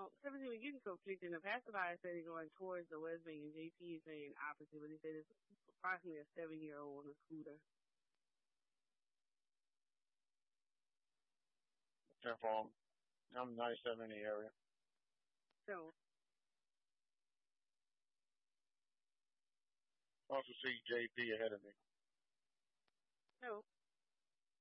17, we're getting conflicting. The passerby said he's going towards the West Bank, and JP is saying opposite, but he said it's approximately a 7-year-old on a scooter. 10 for I'm 97 in the area. So. Also see JP ahead of me. So.